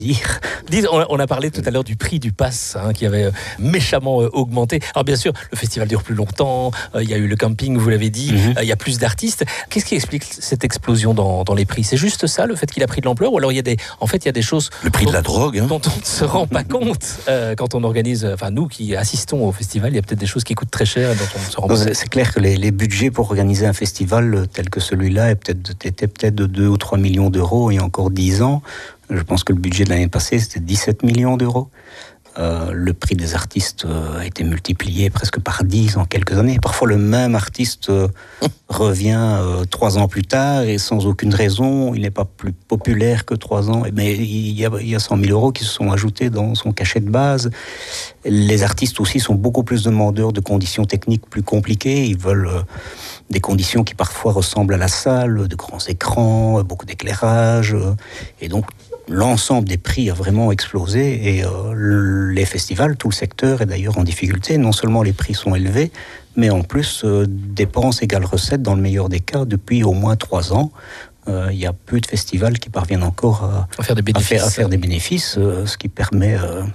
On a parlé tout à l'heure du prix du pass qui avait méchamment augmenté. Alors bien sûr, le festival dure plus longtemps, il y a eu le camping, vous l'avez dit, il y a plus d'artistes. Qu'est-ce qui explique cette explosion dans les prix ? C'est juste ça, le fait qu'il a pris de l'ampleur ? Ou alors il y a des choses... Le prix de la drogue, dont on ne se rend pas compte quand on organise... Enfin, nous qui assistons au festival, il y a peut-être des choses qui coûtent très cher et dont on ne se rend pas compte. C'est clair que les budgets pour organiser un festival tel que celui-là étaient peut-être de 2 ou 3 millions d'euros il y a encore 10 ans. Je pense que le budget de l'année passée, c'était 17 millions d'euros. Le prix des artistes a été multiplié presque par 10 en quelques années. Parfois, le même artiste revient 3 ans plus tard et sans aucune raison. Il n'est pas plus populaire que 3 ans. Mais il y a 100 000 euros qui se sont ajoutés dans son cachet de base. Les artistes aussi sont beaucoup plus demandeurs de conditions techniques plus compliquées. Ils veulent des conditions qui parfois ressemblent à la salle, de grands écrans, beaucoup d'éclairage. Et donc, l'ensemble des prix a vraiment explosé et les festivals, tout le secteur est d'ailleurs en difficulté. Non seulement les prix sont élevés, mais en plus, dépenses égale recettes dans le meilleur des cas depuis au moins 3 ans. Il y a peu de festivals qui parviennent encore à faire des bénéfices, ce qui permet...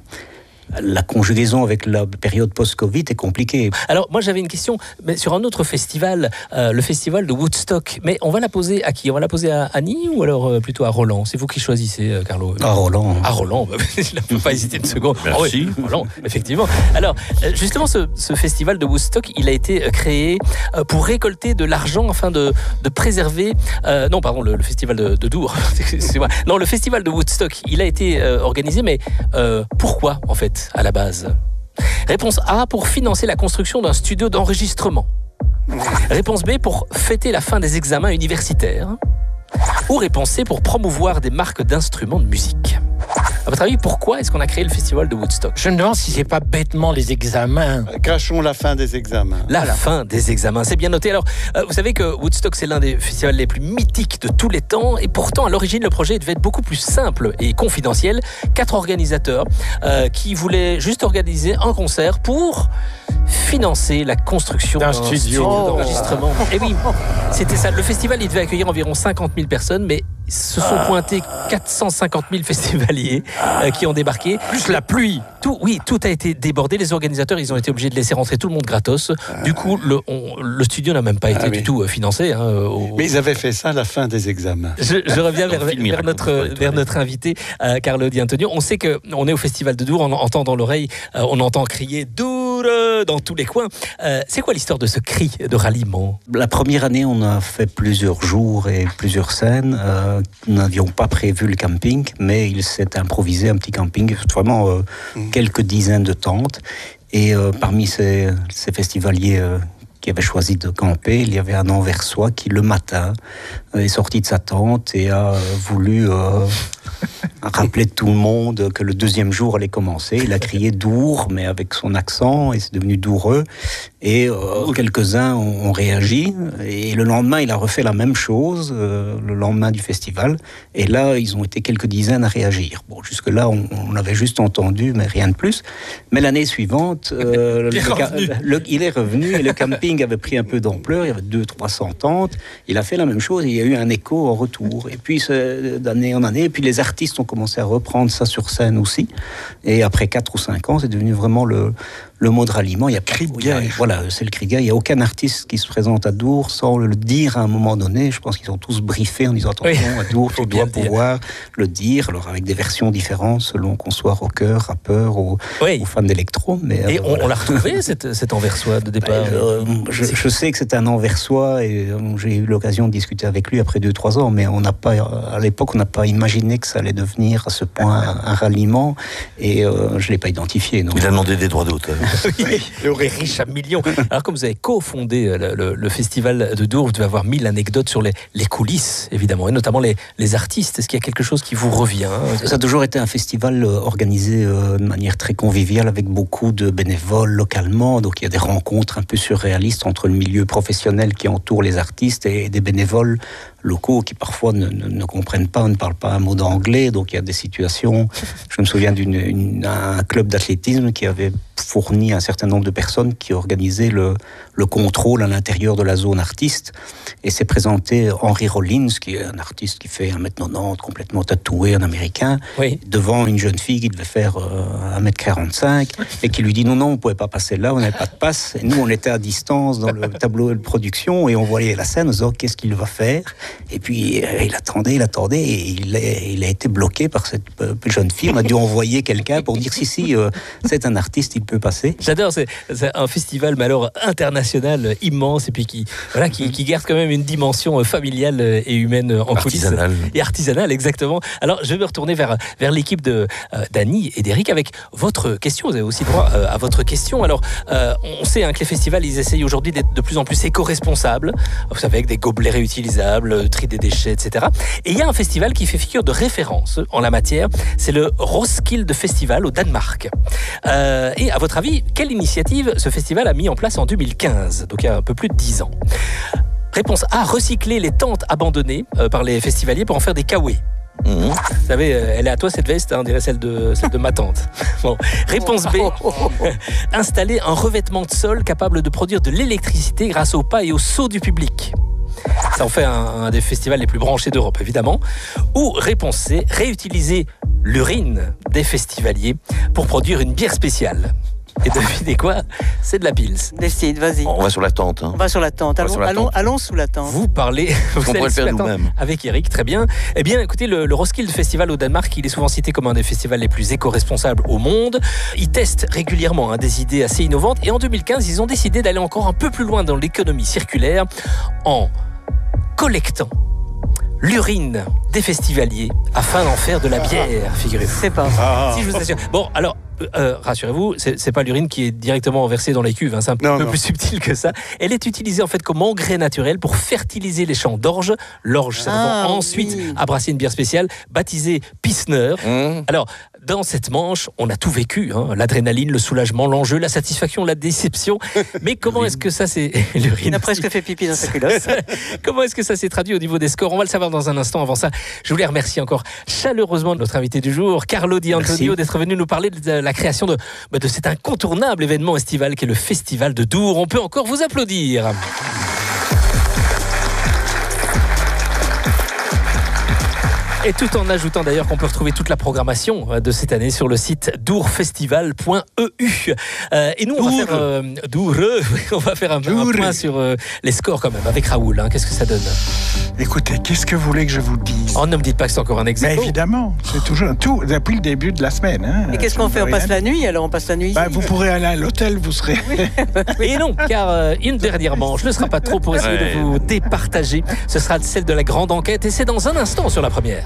La conjugaison avec la période post-Covid est compliquée. Alors, moi, j'avais une question mais sur un autre festival, le festival de Woodstock. Mais on va la poser à qui ? On va la poser à Annie ou alors plutôt à Roland ? C'est vous qui choisissez, Carlo ? À Roland. À Roland, je ne peux pas hésiter une seconde. Merci. Oh oui, Roland, effectivement. Alors, justement, ce festival de Woodstock, il a été créé pour récolter de l'argent afin de préserver... le festival de Dour. Excusez-moi. Non, le festival de Woodstock, il a été organisé, mais pourquoi, en fait ? À la base. Réponse A, pour financer la construction d'un studio d'enregistrement. Réponse B, pour fêter la fin des examens universitaires. Ou réponse C, pour promouvoir des marques d'instruments de musique. À votre avis, pourquoi est-ce qu'on a créé le festival de Woodstock ? Je me demande si c'est pas bêtement les examens. Crachons la fin des examens. La fin des examens, c'est bien noté. Alors, vous savez que Woodstock, c'est l'un des festivals les plus mythiques de tous les temps. Et pourtant, à l'origine, le projet devait être beaucoup plus simple et confidentiel. 4 organisateurs qui voulaient juste organiser un concert pour financer la construction d'un studio d'enregistrement. Et oui, c'était ça. Le festival, il devait accueillir environ 50 000 personnes, mais se sont pointés 450 000 festivaliers qui ont débarqué. Plus la pluie. Tout a été débordé. Les organisateurs, ils ont été obligés de laisser rentrer tout le monde gratos. Du coup, le studio n'a même pas été du tout financé. Mais ils avaient fait ça à la fin des examens. Je reviens vers notre invité, Carlo Di Antonio. On sait qu'on est au Festival de Dour, on entend dans l'oreille, on entend crier « Dour !» dans tous les coins. C'est quoi l'histoire de ce cri de ralliement ? La première année, on a fait plusieurs jours et plusieurs scènes. Nous n'avions pas prévu le camping, mais il s'est improvisé un petit camping, vraiment quelques dizaines de tentes. Et parmi ces festivaliers qui avaient choisi de camper, il y avait un Anversois qui, le matin, est sorti de sa tente et a voulu rappeler tout le monde que le deuxième jour allait commencer. Il a crié « Dour », mais avec son accent, et c'est devenu « Doureux ». Et quelques-uns ont réagi. Et le lendemain, il a refait la même chose, le lendemain du festival. Et là, ils ont été quelques dizaines à réagir. Bon, jusque-là, on avait juste entendu, mais rien de plus. Mais l'année suivante, il est revenu et le camping avait pris un peu d'ampleur. Il y avait 200-300 tentes. Il a fait la même chose et il y a eu un écho en retour. Et puis, d'année en année, et puis les artistes ont commencé à reprendre ça sur scène aussi. Et après 4 ou 5 ans, c'est devenu vraiment le mot de ralliement. Il y a cri de guerre. Voilà, c'est le cri de guerre. Il n'y a aucun artiste qui se présente à Dour sans le dire à un moment donné. Je pense qu'ils ont tous briefé en disant attention, à Dour, tu dois pouvoir le dire. Alors avec des versions différentes selon qu'on soit rocker, rappeur ou fan d'électro. Mais on l'a retrouvé cet Anversois de départ. Je sais que c'est un Anversois et j'ai eu l'occasion de discuter avec lui après 2-3 ans, mais à l'époque on n'a pas imaginé que ça allait devenir à ce point un ralliement et je l'ai pas identifié. Donc. Il a demandé des droits d'auteur. Oui, le riche à millions. Alors, comme vous avez cofondé le festival de Dour, vous devez avoir 1000 anecdotes sur les coulisses, évidemment, et notamment les artistes. Est-ce qu'il y a quelque chose qui vous revient ? Ça a toujours été un festival organisé de manière très conviviale, avec beaucoup de bénévoles localement. Donc, il y a des rencontres un peu surréalistes entre le milieu professionnel qui entoure les artistes et des bénévoles locaux qui parfois ne comprennent pas, ne parlent pas un mot d'anglais. Donc il y a des situations. Je me souviens d'un club d'athlétisme qui avait fourni un certain nombre de personnes qui organisaient le contrôle à l'intérieur de la zone artiste. Et s'est présenté Henry Rollins, qui est un artiste qui fait 1m90, complètement tatoué, un Américain, devant une jeune fille qui devait faire 1m45, et qui lui dit non, on ne pouvait pas passer là, on n'avait pas de passe. Et nous, on était à distance dans le tableau de production, et on voyait la scène, on se disant qu'est-ce qu'il va faire. Et puis il attendait, et il a été bloqué par cette jeune fille. On a dû envoyer quelqu'un pour dire si, c'est un artiste, il peut passer. J'adore, c'est un festival, mais alors international, immense, et puis qui garde quand même une dimension familiale et humaine en coulisses. Et artisanale, exactement. Alors, je vais me retourner vers l'équipe d'Annie et d'Éric avec votre question. Vous avez aussi droit à votre question. Alors, on sait que les festivals, ils essayent aujourd'hui d'être de plus en plus éco-responsables. Vous savez, avec des gobelets réutilisables, tri des déchets, etc. Et il y a un festival qui fait figure de référence en la matière. C'est le Roskilde Festival au Danemark. Et à votre avis, quelle initiative ce festival a mis en place en 2015, donc il y a un peu plus de 10 ans? Réponse A, recycler les tentes abandonnées par les festivaliers pour en faire des kawés. Vous savez, elle est à toi cette veste, on dirait celle de ma tante. Bon. Réponse B, installer un revêtement de sol capable de produire de l'électricité grâce aux pas et aux seaux du public. Ça en fait un des festivals les plus branchés d'Europe, évidemment. Ou réponse C, réutiliser l'urine des festivaliers pour produire une bière spéciale. Et devinez quoi? C'est de la Pils. Décide, vas-y. On va sur la tente. On va sur la tente. Allons sous la tente. Vous parlez, on pourrait le faire nous-mêmes. Avec Eric, très bien. Eh bien, écoutez, le Roskilde Festival au Danemark, il est souvent cité comme un des festivals les plus éco-responsables au monde. Ils testent régulièrement des idées assez innovantes. Et en 2015, ils ont décidé d'aller encore un peu plus loin dans l'économie circulaire en collectant l'urine des festivaliers afin d'en faire de la bière, figurez-vous. C'est pas vrai. Si je vous assure. Bon, alors, rassurez-vous, c'est pas l'urine qui est directement versée dans les cuves, c'est un peu plus subtil que ça. Elle est utilisée en fait comme engrais naturel pour fertiliser les champs d'orge. L'orge servant ensuite à brasser une bière spéciale baptisée Pilsner. Alors, dans cette manche, on a tout vécu, l'adrénaline, le soulagement, l'enjeu, la satisfaction, la déception. Mais comment est-ce que ça s'est... Il a presque fait pipi dans sa culotte. Comment est-ce que ça s'est traduit au niveau des scores? On va le savoir dans un instant. Avant ça, je voulais remercier encore chaleureusement notre invité du jour, Carlo Di Antonio, d'être venu nous parler de la création de cet incontournable événement estival qu'est le Festival de Dour. On peut encore vous applaudir. Et tout en ajoutant d'ailleurs qu'on peut retrouver toute la programmation de cette année sur le site dourfestival.eu. Et nous, on va faire un point sur les scores quand même avec Raoul. Qu'est-ce que ça donne? Écoutez, qu'est-ce que vous voulez que je vous dise? Oh, ne me dites pas que c'est encore un ex aequo. Mais évidemment, c'est toujours tout depuis le début de la semaine. Et qu'est-ce qu'on fait? On passe la nuit? Alors on passe la nuit ici. Vous pourrez aller à l'hôtel, vous serez... Et non, car une dernière manche ne sera pas trop pour essayer de vous départager. Ce sera celle de la grande enquête et c'est dans un instant sur La Première.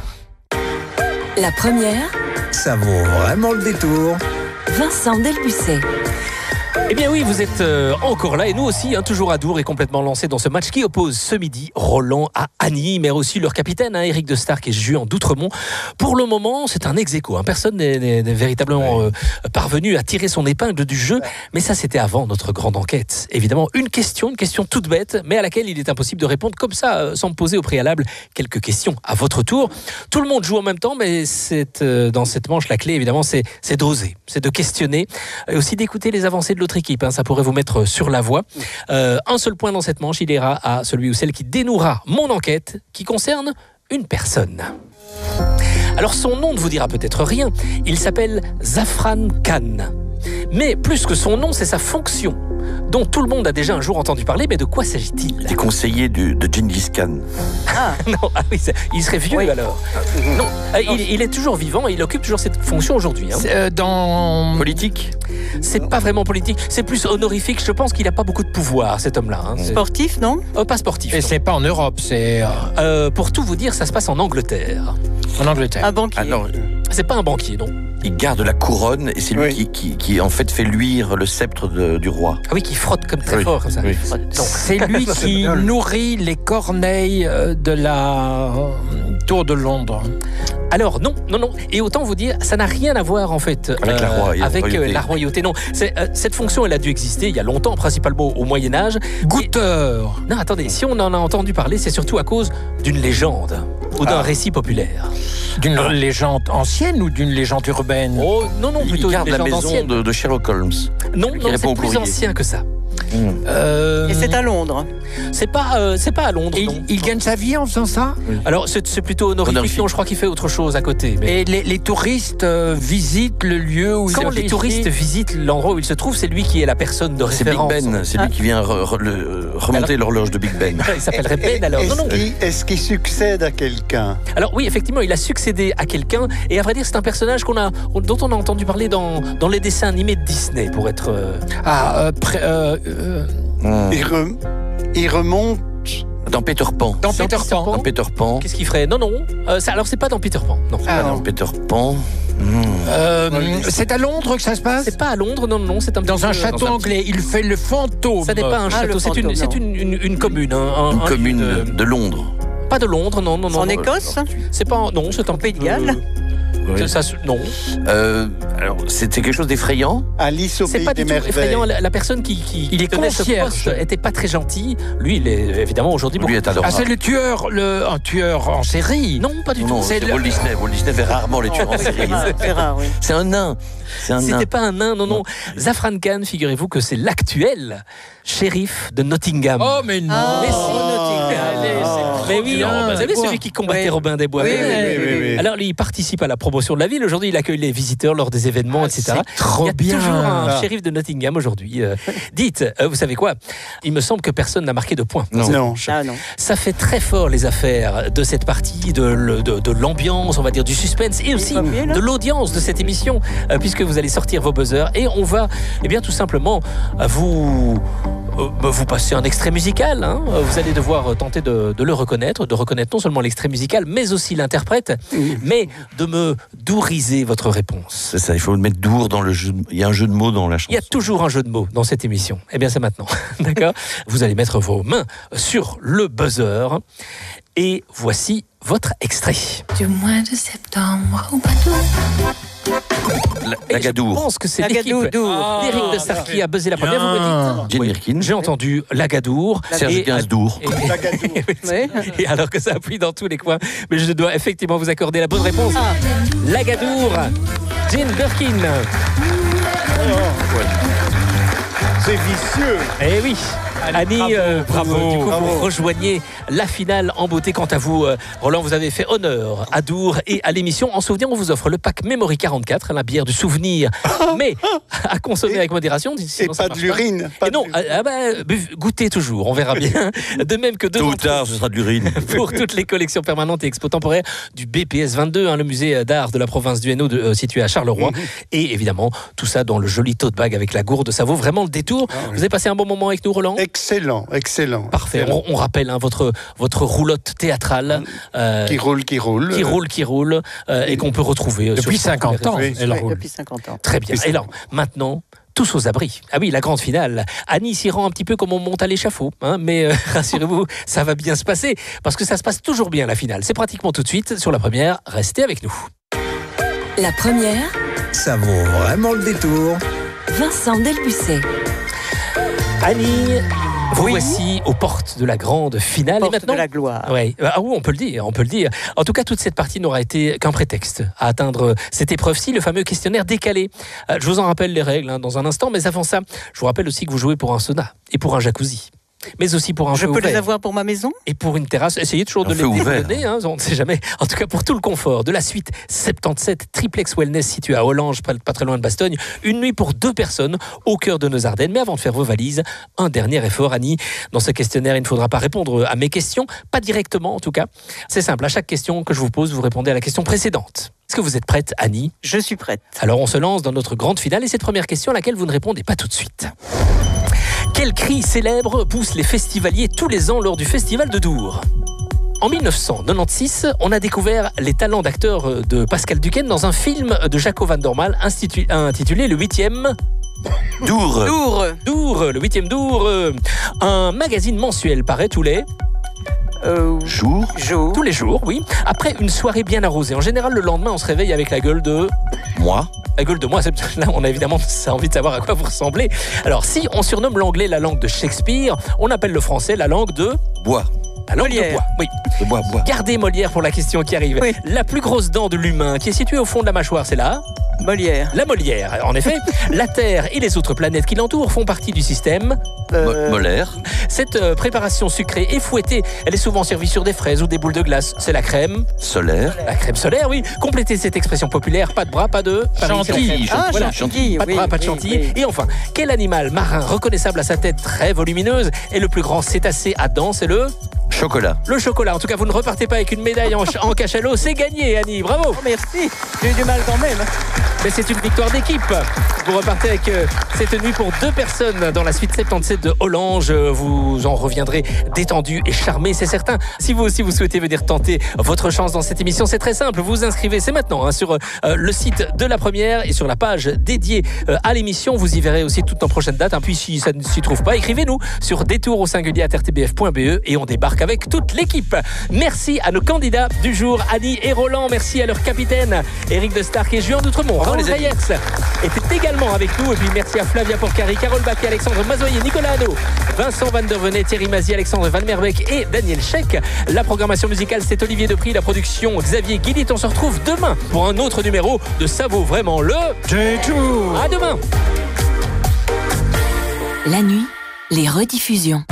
La Première, ça vaut vraiment le détour. Vincent Delbucet. Eh bien oui, vous êtes encore là et nous aussi, toujours à Dour et complètement lancés dans ce match qui oppose ce midi Roland à Annie, mais aussi leur capitaine, Éric de Stark et Juan d'Outremont. Pour le moment, c'est un ex-aequo. Personne n'est véritablement parvenu à tirer son épingle du jeu, mais ça c'était avant notre grande enquête. Évidemment, une question toute bête, mais à laquelle il est impossible de répondre comme ça, sans me poser au préalable quelques questions à votre tour. Tout le monde joue en même temps, mais c'est dans cette manche, la clé évidemment, c'est d'oser, c'est de questionner et aussi d'écouter les avancées de l'autre équipe, ça pourrait vous mettre sur la voie. Un seul point dans cette manche, il ira à celui ou celle qui dénouera mon enquête qui concerne une personne. Alors son nom ne vous dira peut-être rien, il s'appelle Zafran Khan. Mais plus que son nom, c'est sa fonction, dont tout le monde a déjà un jour entendu parler, mais de quoi s'agit-il? Il est conseiller de Gengis Khan. Non, il serait vieux alors. Non, il est toujours vivant et il occupe toujours cette fonction aujourd'hui. Dans... Politique? C'est pas vraiment politique, c'est plus honorifique. Je pense qu'il n'a pas beaucoup de pouvoir, cet homme-là. Sportif, non? Pas sportif. Et c'est pas en Europe, c'est... pour tout vous dire, ça se passe en Angleterre. En Angleterre. Un banquier. Alors, c'est pas un banquier, non. Il garde la couronne et c'est lui qui en fait fait luire le sceptre du roi. Ah oui, qui frotte comme très fort comme ça. Oui. C'est lui qui nourrit les corneilles tour de Londres. Alors non. Et autant vous dire, ça n'a rien à voir en fait avec la royauté. Non, cette fonction, elle a dû exister il y a longtemps, principalement au Moyen Âge. Goûteur. Non, attendez, si on en a entendu parler, c'est surtout à cause d'une légende ou d'un récit populaire. D'une légende ancienne ou d'une légende urbaine? Oh non, plutôt il garde une la légende maison ancienne. de Sherlock Holmes. Non, c'est plus ancien que ça. Et c'est à Londres. C'est pas à Londres. Il gagne sa vie en faisant ça? Alors c'est plutôt honorifique. Non, je crois qu'il fait autre chose à côté. Mais... Et les touristes visitent le lieu où quand les touristes visitent l'endroit où il se trouve, c'est lui qui est la personne de référence. C'est Big Ben, c'est lui qui vient remonter l'horloge de Big Ben. Il s'appellerait Ben alors. Est-ce qu'il succède à quelqu'un? Alors oui, effectivement, il a succédé à quelqu'un. Et à vrai dire, c'est un personnage dont on a entendu parler dans les dessins animés de Disney, pour être... Il remonte dans Peter Pan. Dans Peter Pan. Qu'est-ce qu'il ferait? Non. Alors c'est pas dans Peter Pan. Non. Dans Peter Pan. C'est à Londres que ça se passe? C'est pas à Londres, non. C'est dans un château anglais. Il fait le fantôme. Ça n'est pas un château. C'est une commune. Une commune de Londres. Pas de Londres, non. En Écosse? C'est pas. Non, c'est en Pays de Galles. Non. Alors, c'était quelque chose d'effrayant. Alice au Pays des Merveilles. Effrayant. La personne qui il est tenait ce concierge. poste était pas très gentil. Lui, il est évidemment aujourd'hui beaucoup. Lui est adorable. C'est le tueur, un tueur en série. Non, pas du tout. Non, c'est Walt Disney. Walt Disney fait rarement les tueurs en série. C'est rare, oui. C'est un nain. C'était pas un nain, non. Zafran Khan, figurez-vous que c'est l'actuel shérif de Nottingham. Oh, mais non. Mais si. Mais oui, vous savez, celui qui combattait Robin des Bois. Oui. Alors, lui, il participe à la promotion de la ville. Aujourd'hui, il accueille les visiteurs lors des événements, etc. Trop il y a bien. toujours un shérif de Nottingham aujourd'hui. Dites, vous savez quoi? Il me semble que personne n'a marqué de points. Non. Ça fait très fort les affaires de cette partie, de l'ambiance, on va dire, du suspense et aussi de l'audience de cette émission, puisque vous allez sortir vos buzzers et on va, tout simplement, vous passer un extrait musical. Vous allez devoir tenter de le reconnaître, de reconnaître non seulement l'extrait musical, mais aussi l'interprète, mais de me douriser votre réponse. C'est ça, il faut le mettre dour dans le jeu. Il y a un jeu de mots dans la chanson. Il y a toujours un jeu de mots dans cette émission. C'est maintenant. D'accord? Vous allez mettre vos mains sur le buzzer et voici votre extrait. Du mois de septembre au La Gadour. Je pense que c'est l'équipe d'Éric de Sarki qui a buzzé la première. Vous me dites? Jane Birkin. J'ai entendu la Gadour. Serge Gainsbourg. La Gadour. Et alors que ça appuie dans tous les coins. Mais je dois effectivement vous accorder la bonne réponse. La Gadour. Jane Birkin. C'est vicieux. Eh oui. Annie, bravo. Du coup, vous rejoignez la finale en beauté. Quant à vous, Roland, vous avez fait honneur à Dour et à l'émission. En souvenir, on vous offre le pack Memory 44, la bière du souvenir, mais à consommer avec modération. Et pas de l'urine. Et non, goûtez toujours, on verra bien. De même que tôt ou tard, ce sera de l'urine. Pour toutes les collections permanentes et expos temporaires du BPS 22, le musée d'art de la province du Hainaut, situé à Charleroi. Et évidemment, tout ça dans le joli tote bag avec la gourde. Ça vaut vraiment le détour. Vous avez passé un bon moment avec nous, Roland? Excellent. Parfait. On rappelle votre roulotte théâtrale qui roule, et qu'on peut retrouver depuis 50 ans. Elle roule. Depuis 50 ans. Très bien. Et alors, maintenant, tous aux abris. Ah oui, la grande finale. Annie s'y rend un petit peu comme on monte à l'échafaud, mais rassurez-vous, ça va bien se passer parce que ça se passe toujours bien la finale. C'est pratiquement tout de suite sur la première. Restez avec nous. La première, ça vaut vraiment le détour. Vincent Delbussé. Annie, vous voici aux portes de la grande finale. Porte et maintenant, de la gloire. Oui, on peut le dire. En tout cas, toute cette partie n'aura été qu'un prétexte à atteindre cette épreuve-ci, le fameux questionnaire décalé. Je vous en rappelle les règles dans un instant, mais avant ça, je vous rappelle aussi que vous jouez pour un sauna et pour un jacuzzi. Mais aussi pour un feu ouvert. Je peux les avoir pour ma maison? Et pour une terrasse. Essayez toujours de les donner, on ne sait jamais. En tout cas, pour tout le confort de la suite 77 Triplex Wellness située à Hollange, pas très loin de Bastogne. Une nuit pour 2 personnes au cœur de nos Ardennes. Mais avant de faire vos valises, un dernier effort, Annie. Dans ce questionnaire, il ne faudra pas répondre à mes questions, pas directement en tout cas. C'est simple, à chaque question que je vous pose, vous répondez à la question précédente. Est-ce que vous êtes prête, Annie? Je suis prête. Alors on se lance dans notre grande finale et cette première question à laquelle vous ne répondez pas tout de suite. Quel cri célèbre poussent les festivaliers tous les ans lors du festival de Dour? En 1996, on a découvert les talents d'acteur de Pascal Duquesne dans un film de Jaco van Dormael intitulé Le 8e... Dour, le 8e Dour. Un magazine mensuel paraît tous les... Jour. Tous les jours, oui. Après une soirée bien arrosée. En général, le lendemain, on se réveille avec la gueule de... Moi. La gueule de moi, là, on a évidemment envie de savoir à quoi vous ressemblez. Alors, si on surnomme l'anglais la langue de Shakespeare, on appelle le français la langue de... Bois. La langue de bois, oui. De bois. Gardez Molière pour la question qui arrive. Oui. La plus grosse dent de l'humain, qui est située au fond de la mâchoire, c'est là Molière. La Molière. En effet, la Terre et les autres planètes qui l'entourent font partie du système... Molaire. Cette préparation sucrée et fouettée, elle est souvent servie sur des fraises ou des boules de glace. C'est la crème... Solaire. La crème solaire, oui. Complétez cette expression populaire, pas de bras, pas de... Chantilly. Voilà. Chantilly. Pas de bras, pas de chantilly. Oui. Et enfin, quel animal marin reconnaissable à sa tête très volumineuse est le plus grand cétacé à dents? C'est le... Chocolat. Le chocolat. En tout cas, vous ne repartez pas avec une médaille en cachalot. C'est gagné, Annie. Bravo. Oh, merci. J'ai eu du mal quand même. Mais c'est une victoire d'équipe. Vous repartez avec cette nuit pour 2 personnes dans la suite 77 de Hollange. Vous en reviendrez détendu et charmé, c'est certain. Si vous aussi vous souhaitez venir tenter votre chance dans cette émission, c'est très simple. Vous vous inscrivez, c'est maintenant, sur le site de la première et sur la page dédiée à l'émission. Vous y verrez aussi toutes nos prochaines dates. Puis si ça ne s'y trouve pas, écrivez-nous sur détour@rtbf.be et on débarque avec toute l'équipe. Merci à nos candidats du jour, Annie et Roland. Merci à leur capitaine, Éric de Stark et Juan d'Outremont. Raoul Reyes était également avec nous. Et puis merci à Flavia Porcari, Carole Baquet, Alexandre Mazoyer, Nicolas Hano, Vincent Van der Venet, Thierry Mazie, Alexandre Van Merbeek et Daniel Check. La programmation musicale, c'est Olivier Depris. La production, Xavier Guillit. On se retrouve demain pour un autre numéro de Ça vaut vraiment le Détour. À demain. La nuit, les rediffusions.